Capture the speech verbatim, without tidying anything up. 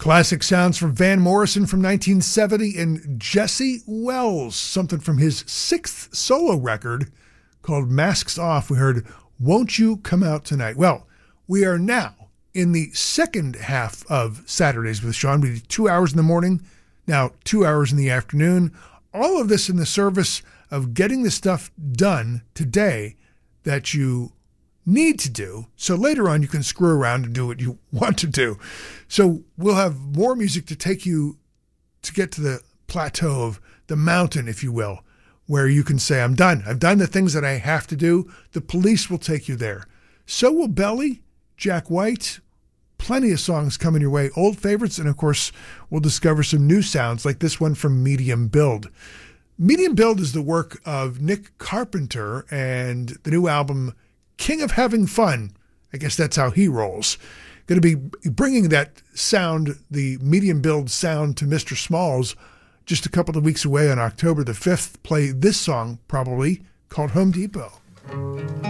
Classic sounds from Van Morrison from nineteen seventy and Jesse Wells, something from his sixth solo record called Masks Off. We heard Won't You Come Out Tonight. Well, we are now in the second half of Saturdays with Sean. We did two hours in the morning, now two hours in the afternoon. All of this in the service of getting the stuff done today that you need to do, so later on you can screw around and do what you want to do. So we'll have more music to take you to get to the plateau of the mountain, if you will, where you can say, I'm done. I've done the things that I have to do. The police will take you there. So will Belly, Jack White, plenty of songs coming your way, old favorites, and of course we'll discover some new sounds like this one from Medium Build. Medium Build is the work of Nick Carpenter and the new album King of Having Fun. I guess that's how he rolls. Going to be bringing that sound, the Medium Build sound, to Mister Smalls just a couple of weeks away on October the fifth. Play this song, probably, called Home Depot.